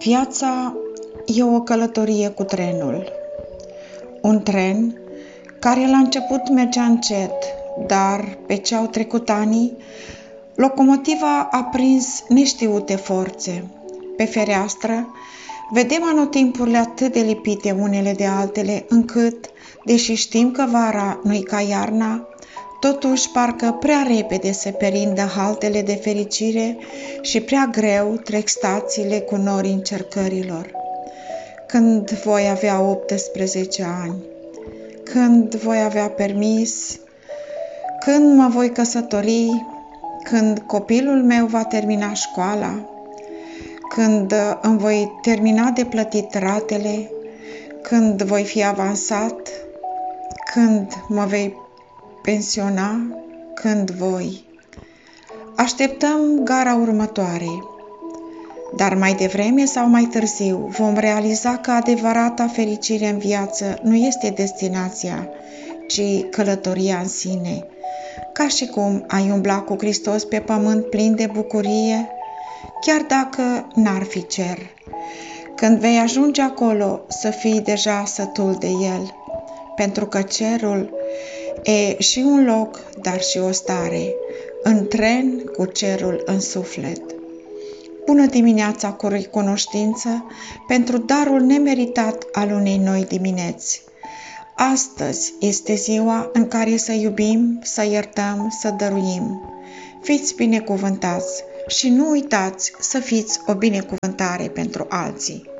Viața e o călătorie cu trenul. Un tren care la început mergea încet, dar pe ce au trecut ani, locomotiva a prins neștiute forțe. Pe fereastră vedem anotimpurile atât de lipite unele de altele, încât, deși știm că vara nu-i ca iarna, totuși parcă prea repede se perindă haltele de fericire și prea greu trec stațiile cu norii încercărilor. Când voi avea 18 ani? Când voi avea permis? Când mă voi căsători? Când copilul meu va termina școala? Când îmi voi termina de plătit ratele? Când voi fi avansat? Când mă voi pensiona? Când voi? Așteptăm gara următoare. Dar mai devreme sau mai târziu vom realiza că adevărata fericire în viață nu este destinația, ci călătoria în sine. Ca și cum ai umbla cu Hristos pe pământ plin de bucurie, chiar dacă n-ar fi cer. Când vei ajunge acolo, să fii deja sătul de El, pentru că cerul e și un loc, dar și o stare, în tren cu cerul în suflet. Bună dimineața cu recunoștință pentru darul nemeritat al unei noi dimineți. Astăzi este ziua în care să iubim, să iertăm, să dăruim. Fiți binecuvântați și nu uitați să fiți o binecuvântare pentru alții.